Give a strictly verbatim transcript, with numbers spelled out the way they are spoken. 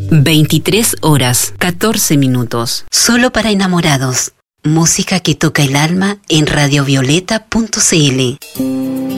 veintitrés horas, catorce minutos. Solo para enamorados. Música que toca el alma en radiovioleta punto c l.